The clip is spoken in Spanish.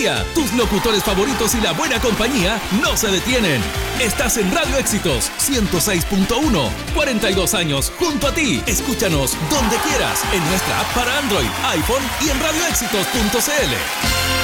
día. Tus locutores favoritos y la buena compañía no se detienen. Estás en Radio Éxitos 106.1. 42 años junto a ti. Escúchanos donde quieras en nuestra app para Android, iPhone y en radioéxitos.cl.